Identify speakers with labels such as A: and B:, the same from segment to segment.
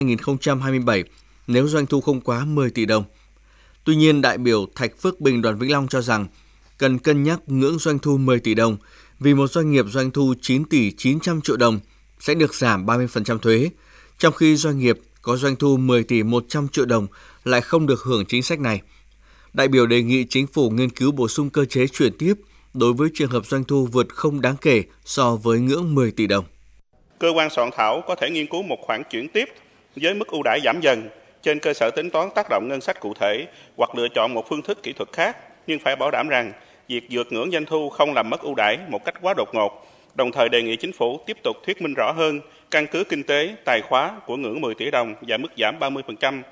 A: 2027 nếu doanh thu không quá 10 tỷ đồng. Tuy nhiên, đại biểu Thạch Phước Bình, đoàn Vĩnh Long cho rằng cần cân nhắc ngưỡng doanh thu 10 tỷ đồng vì một doanh nghiệp doanh thu 9 tỷ 900 triệu đồng sẽ được giảm 30% thuế, trong khi doanh nghiệp có doanh thu 10 tỷ 100 triệu đồng lại không được hưởng chính sách này. Đại biểu đề nghị chính phủ nghiên cứu bổ sung cơ chế chuyển tiếp đối với trường hợp doanh thu vượt không đáng kể so với ngưỡng 10 tỷ đồng.
B: Cơ quan soạn thảo có thể nghiên cứu một khoản chuyển tiếp với mức ưu đãi giảm dần trên cơ sở tính toán tác động ngân sách cụ thể hoặc lựa chọn một phương thức kỹ thuật khác, nhưng phải bảo đảm rằng việc vượt ngưỡng doanh thu không làm mất ưu đãi một cách quá đột ngột. Đồng thời đề nghị chính phủ tiếp tục thuyết minh rõ hơn căn cứ kinh tế, tài khóa của ngưỡng 10 tỷ đồng và mức giảm 30%.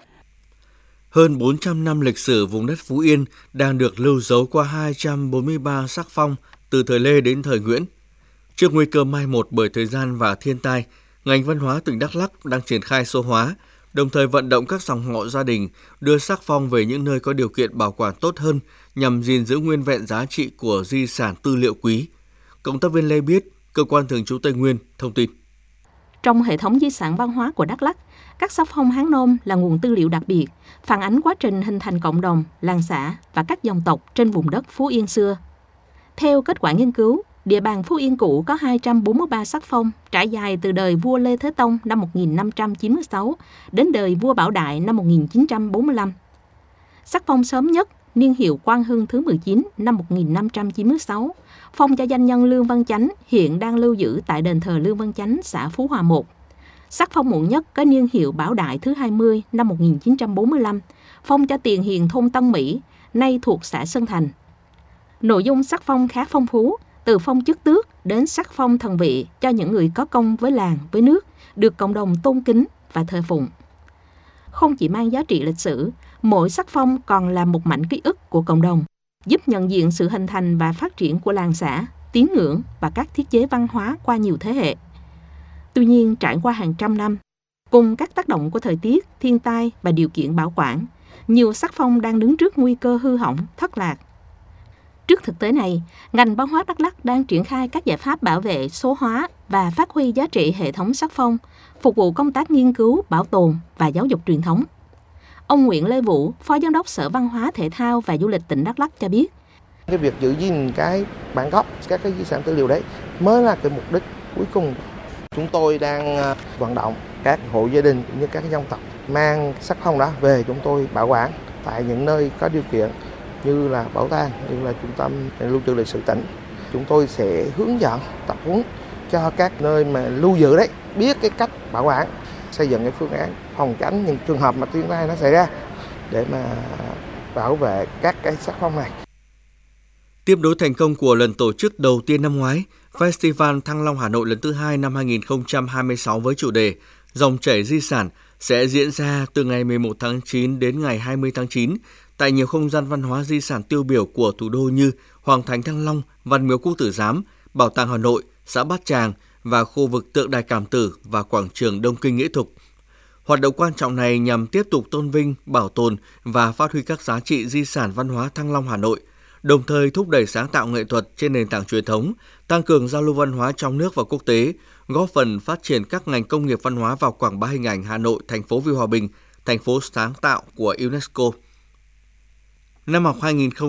A: Hơn 400 năm lịch sử vùng đất Phú Yên đang được lưu dấu qua 243 sắc phong từ thời Lê đến thời Nguyễn. Trước nguy cơ mai một bởi thời gian và thiên tai, ngành văn hóa tỉnh Đắk Lắk đang triển khai số hóa, đồng thời vận động các dòng họ gia đình đưa sắc phong về những nơi có điều kiện bảo quản tốt hơn nhằm gìn giữ nguyên vẹn giá trị của di sản tư liệu quý. Cộng tác viên Lê Biết, Cơ quan Thường trú Tây Nguyên, thông tin.
C: Trong hệ thống di sản văn hóa của Đắk Lắk, các sắc phong Hán Nôm là nguồn tư liệu đặc biệt, phản ánh quá trình hình thành cộng đồng, làng xã và các dòng tộc trên vùng đất Phú Yên xưa. Theo kết quả nghiên cứu, địa bàn Phú Yên cũ có 243 sắc phong trải dài từ đời vua Lê Thế Tông năm 1596 đến đời vua Bảo Đại năm 1945. Sắc phong sớm nhất, niên hiệu Quang Hưng thứ 19 năm 1596, phong cho danh nhân Lương Văn Chánh hiện đang lưu giữ tại đền thờ Lương Văn Chánh, xã Phú Hòa 1. Sắc phong muộn nhất có niên hiệu Bảo Đại thứ 20 năm 1945, phong cho tiền hiền thôn Tân Mỹ, nay thuộc xã Sơn Thành. Nội dung sắc phong khá phong phú, từ phong chức tước đến sắc phong thần vị cho những người có công với làng, với nước, được cộng đồng tôn kính và thờ phụng. Không chỉ mang giá trị lịch sử, mỗi sắc phong còn là một mảnh ký ức của cộng đồng, giúp nhận diện sự hình thành và phát triển của làng xã, tín ngưỡng và các thiết chế văn hóa qua nhiều thế hệ. Tuy nhiên, trải qua hàng trăm năm, cùng các tác động của thời tiết, thiên tai và điều kiện bảo quản, nhiều sắc phong đang đứng trước nguy cơ hư hỏng, thất lạc. Trước thực tế này, ngành văn hóa Đắk Lắk đang triển khai các giải pháp bảo vệ, số hóa và phát huy giá trị hệ thống sắc phong, phục vụ công tác nghiên cứu, bảo tồn và giáo dục truyền thống. Ông Nguyễn Lê Vũ, Phó Giám đốc Sở Văn hóa Thể thao và Du lịch tỉnh Đắk Lắk cho biết.
D: Cái việc giữ gìn cái bản gốc, các cái di sản tư liệu đấy mới là cái mục đích cuối cùng. Chúng tôi đang vận động các hộ gia đình cũng như các dân tộc mang sắc phong đó về chúng tôi bảo quản tại những nơi có điều kiện như là bảo tàng, như là trung tâm lưu trữ lịch sử tỉnh. Chúng tôi sẽ hướng dẫn, tập huấn cho các nơi mà lưu giữ đấy biết cái cách bảo quản, xây dựng cái phương án phòng tránh những trường hợp mà thiên tai nó xảy ra để mà bảo vệ các cái sắc phong này.
A: Tiếp nối thành công của lần tổ chức đầu tiên năm ngoái, Festival Thăng Long Hà Nội lần thứ 2 năm 2026 với chủ đề Dòng chảy di sản sẽ diễn ra từ ngày 11 tháng 9 đến ngày 20 tháng 9 tại nhiều không gian văn hóa di sản tiêu biểu của thủ đô như Hoàng thành Thăng Long, Văn miếu Quốc tử Giám, Bảo tàng Hà Nội, xã Bát Tràng và khu vực tượng đài Cảm Tử và quảng trường Đông Kinh Nghĩa Thục. Hoạt động quan trọng này nhằm tiếp tục tôn vinh, bảo tồn và phát huy các giá trị di sản văn hóa Thăng Long Hà Nội, đồng thời thúc đẩy sáng tạo nghệ thuật trên nền tảng truyền thống, tăng cường giao lưu văn hóa trong nước và quốc tế, góp phần phát triển các ngành công nghiệp văn hóa và quảng bá hình ảnh Hà Nội, thành phố vì hòa bình, thành phố sáng tạo của UNESCO. Năm học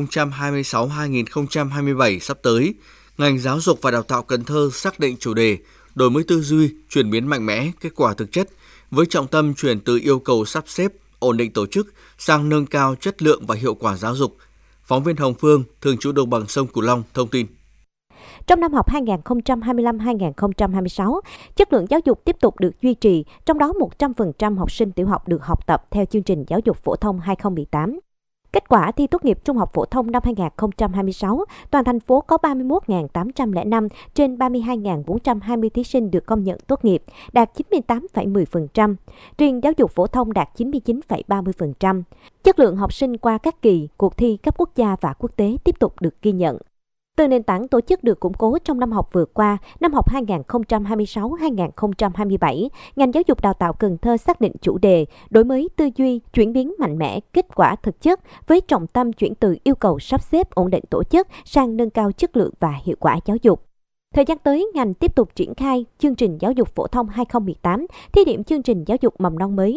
A: 2026-2027 sắp tới, ngành giáo dục và đào tạo Cần Thơ xác định chủ đề đổi mới tư duy, chuyển biến mạnh mẽ, kết quả thực chất, với trọng tâm chuyển từ yêu cầu sắp xếp, ổn định tổ chức sang nâng cao chất lượng và hiệu quả giáo dục. Phóng viên Hồng Phương, thường trú đồng bằng sông Cửu Long, thông tin.
E: Trong năm học 2025-2026, chất lượng giáo dục tiếp tục được duy trì, trong đó 100% học sinh tiểu học được học tập theo chương trình giáo dục phổ thông 2018. Kết quả thi tốt nghiệp trung học phổ thông năm 2026, toàn thành phố có 31.805 trên 32.420 thí sinh được công nhận tốt nghiệp, đạt 98,10%. Riêng giáo dục phổ thông đạt 99,30%. Chất lượng học sinh qua các kỳ, cuộc thi cấp quốc gia và quốc tế tiếp tục được ghi nhận. Từ nền tảng tổ chức được củng cố trong năm học vừa qua, năm học 2026-2027, ngành giáo dục đào tạo Cần Thơ xác định chủ đề đổi mới tư duy, chuyển biến mạnh mẽ, kết quả thực chất với trọng tâm chuyển từ yêu cầu sắp xếp ổn định tổ chức sang nâng cao chất lượng và hiệu quả giáo dục. Thời gian tới, ngành tiếp tục triển khai chương trình giáo dục phổ thông 2018, thí điểm chương trình giáo dục mầm non mới